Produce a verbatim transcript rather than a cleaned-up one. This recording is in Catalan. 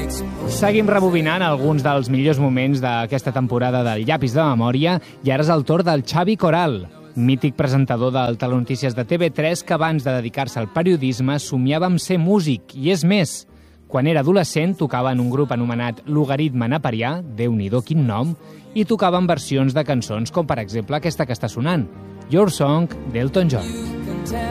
Seguim rebobinant alguns dels millors moments d'aquesta temporada del Llapis de Memòria i ara és el torn del Xavi Coral, mític presentador del Telenotícies de T V tres que abans de dedicar-se al periodisme somiava amb ser músic. I és més, quan era adolescent tocava en un grup anomenat Logaritme Naparià, Déu-n'hi-do quin nom, i tocava en versions de cançons com per exemple aquesta que està sonant, Your Song d'Elton John.